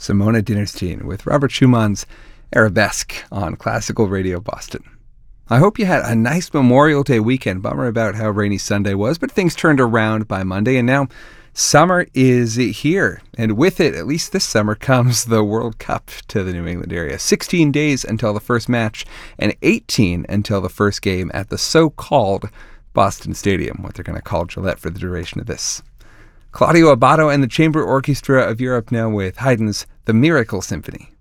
Simona Dinerstein with Robert Schumann's Arabesque on Classical Radio Boston. I hope you had a nice Memorial Day weekend. Bummer about how rainy Sunday was, but things turned around by Monday, and now summer is here. And with it, at least this summer, comes the World Cup to the New England area. 16 days until the first match and 18 until the first game at the so-called Boston Stadium, what they're going to call Gillette for the duration of this. Claudio Abbado and the Chamber Orchestra of Europe now with Haydn's The Miracle Symphony.